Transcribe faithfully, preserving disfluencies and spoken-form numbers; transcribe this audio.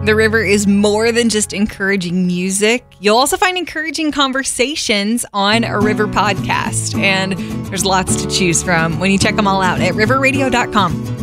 The River is more than just encouraging music. You'll also find encouraging conversations on a River podcast. And there's lots to choose from when you check them all out at river radio dot com.